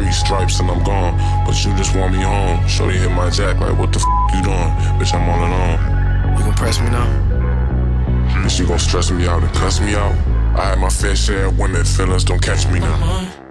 3 stripes and I'm gone. But you just want me home. Shorty hit my jack like, what the you doing? Bitch, I'm all alone. You gon' press me now? Bitch, you gon' stress me out and cuss me out. I had my fair share of women, feelings don't catch me now.